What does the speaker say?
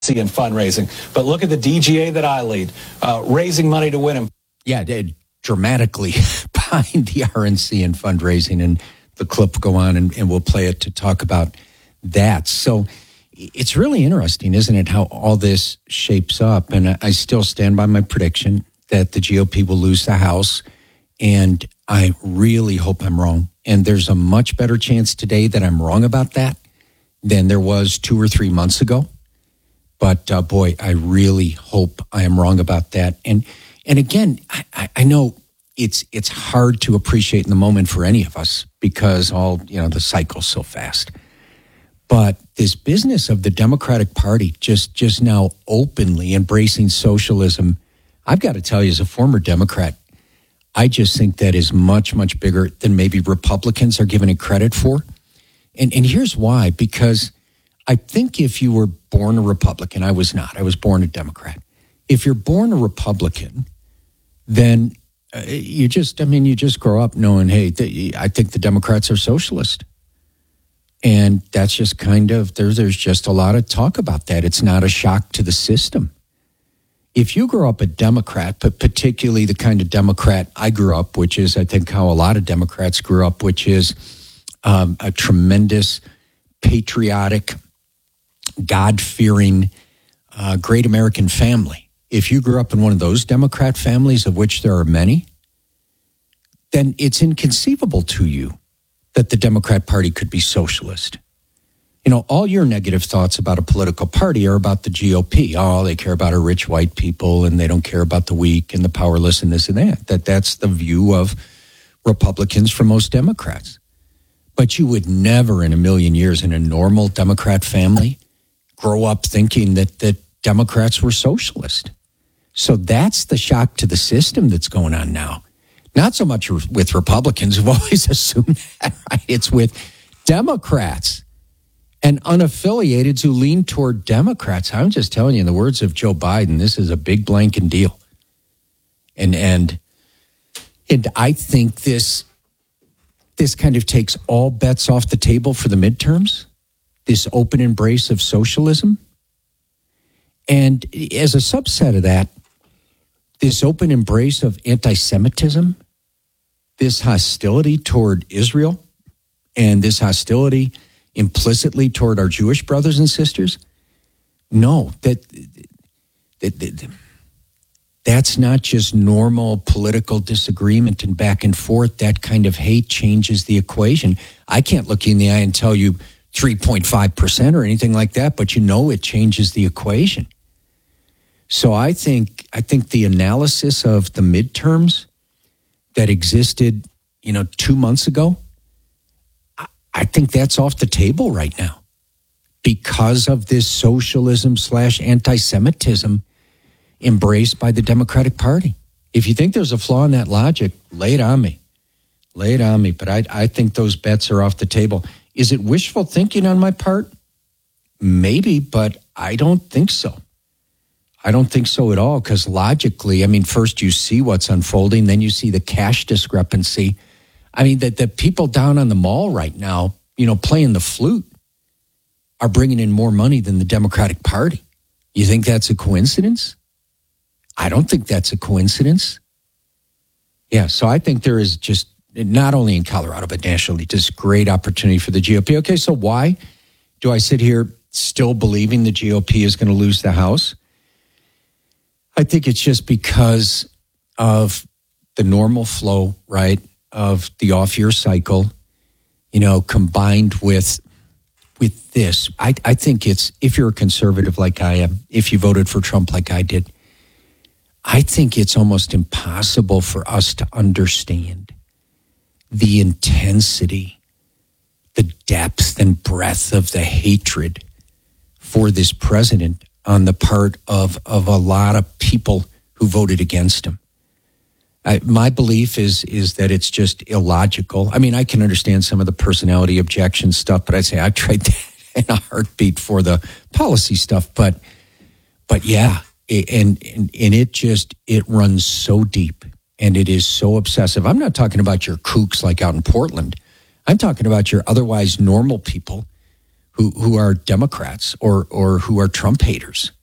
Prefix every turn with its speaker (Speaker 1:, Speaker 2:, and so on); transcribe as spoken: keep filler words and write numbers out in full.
Speaker 1: in fundraising. But look at the D G A that I lead, uh, raising money to win him.
Speaker 2: Yeah, they dramatically behind the R N C in fundraising, and the clip will go on, and, and we'll play it to talk about that. So it's really interesting, isn't it, how all this shapes up? And I still stand by my prediction that the G O P will lose the House, and I really hope I'm wrong. And there's a much better chance today that I'm wrong about that than there was two or three months ago. But uh, boy, I really hope I am wrong about that. And and again, I, I know it's it's hard to appreciate in the moment for any of us because all you know the cycle's so fast. But this business of the Democratic Party just just now openly embracing socialism, I've got to tell you, as a former Democrat, I just think that is much much bigger than maybe Republicans are giving it credit for. And and here's why: because I think if you were born a Republican, I was not. I was born a Democrat. If you're born a Republican, then uh, you just, I mean, you just grow up knowing, hey, th- I think the Democrats are socialist. And that's just kind of, there, there's just a lot of talk about that. It's not a shock to the system. If you grow up a Democrat, but particularly the kind of Democrat I grew up, which is, I think, how a lot of Democrats grew up, which is um, a tremendous patriotic, God-fearing, uh, great American family. If you grew up in one of those Democrat families, of which there are many, then it's inconceivable to you that the Democrat Party could be socialist. You know, all your negative thoughts about a political party are about the G O P. Oh, they care about our rich white people, and they don't care about the weak and the powerless and this and that. That that's the view of Republicans for most Democrats. But you would never in a million years in a normal Democrat family grow up thinking that, that Democrats were socialist. So that's the shock to the system that's going on now. Not so much with Republicans who've always assumed that, right? It's with Democrats and unaffiliateds who lean toward Democrats. I'm just telling you, in the words of Joe Biden, this is a big blanking deal. And and and I think this this kind of takes all bets off the table for the midterms. This open embrace of socialism. And as a subset of that, this open embrace of anti-Semitism, this hostility toward Israel, and this hostility implicitly toward our Jewish brothers and sisters. No, that, that, that that's not just normal political disagreement and back and forth. That kind of hate changes the equation. I can't look you in the eye and tell you three point five percent or anything like that, but you know it changes the equation. So I think I think the analysis of the midterms that existed, you know, two months ago, I, I think that's off the table right now because of this socialism slash anti-Semitism embraced by the Democratic Party. If you think there's a flaw in that logic, lay it on me. Lay it on me. But I, I think those bets are off the table. Is it wishful thinking on my part? Maybe, but I don't think so. I don't think so at all, because logically, I mean, first you see what's unfolding, then you see the cash discrepancy. I mean, that the people down on the mall right now, you know, playing the flute are bringing in more money than the Democratic Party. You think that's a coincidence? I don't think that's a coincidence. Yeah, so I think there is just, not only in Colorado, but nationally, just great opportunity for the G O P. Okay, so why do I sit here still believing the G O P is going to lose the House? I think it's just because of the normal flow, right, of the off-year cycle, you know, combined with with this. I, I think it's, if you're a conservative like I am, if you voted for Trump like I did, I think it's almost impossible for us to understand the intensity, the depth and breadth of the hatred for this president on the part of, of a lot of people who voted against him. I, my belief is is that it's just illogical. I mean, I can understand some of the personality objection stuff, but I'd say I'd trade that in a heartbeat for the policy stuff. But but yeah, it, and, and and it just, it runs so deep and it is so obsessive. I'm not talking about your kooks like out in Portland. I'm talking about your otherwise normal people who, who are Democrats or, or who are Trump haters.